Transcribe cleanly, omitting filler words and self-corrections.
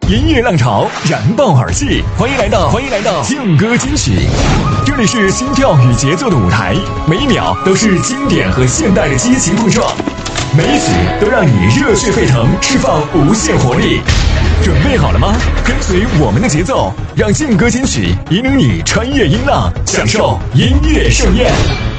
音乐浪潮燃爆耳际，欢迎来到劲歌金曲，这里是心跳与节奏的舞台，每一秒都是经典和现代的激情碰撞，每一曲都让你热血沸腾，释放无限活力。准备好了吗？跟随我们的节奏，让劲歌金曲引领你穿越音浪，享受音乐盛宴。